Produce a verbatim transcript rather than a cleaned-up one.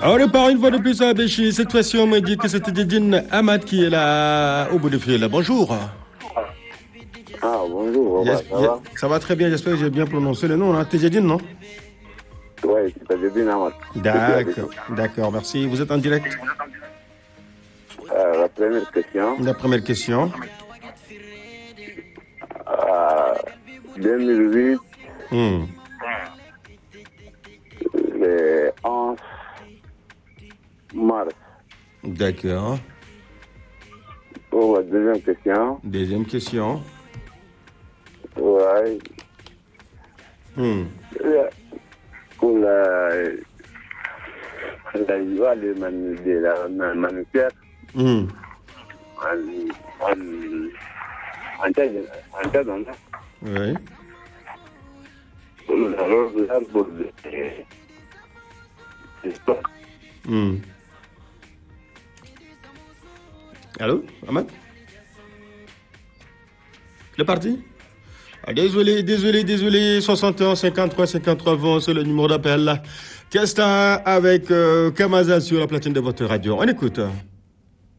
On repart une fois de plus à Béchi. Cette fois-ci, on me dit que c'était Djedine Amad qui est là, au bout du fil. Bonjour. Ah, bonjour, Yes, ça yes, va? ça va très bien, j'espère que j'ai bien prononcé le nom. Hein. T'es Djedine, non? Oui, c'est Djedine Amad. D'accord, d'accord, merci. Vous êtes en direct? Euh, la première question. La première question. Euh, deux mille huit, Hmm. le onze mars. D'accord. Pour la deuxième question, Deuxième question. ouais, Hmm. pour la, la loi de, manu, de la man- manufaire Hmm. en, en, en terre, en terre d'honneur, Oui. pour l'arbre l'arbre de, de stock. Hmm. Allô, Amad? Le parti? Ah, désolé, désolé, désolé. soixante et onze, cinquante-trois, cinquante-trois, vingt, c'est le numéro d'appel. Qu'est-ce que t'as avec euh, Kamaza sur la platine de votre radio? On écoute.